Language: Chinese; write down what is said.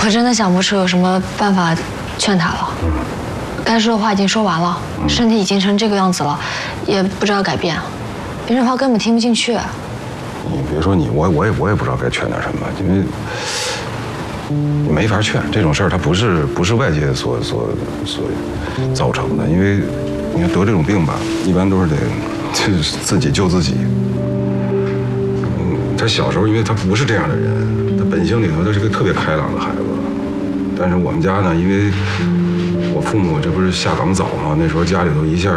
我真的想不出有什么办法劝他了。该说的话已经说完了，身体已经成这个样子了，也不知道改变。别人话根本听不进去。 你别说你，我也不知道该劝他什么，因为没法劝这种事儿，它不是外界所造成的。因为你看得这种病吧，一般都是得自己救自己。他小时候，因为他不是这样的人，他本性里头他是个特别开朗的孩子。但是我们家呢，因为我父母这不是下岗早嘛，那时候家里头一下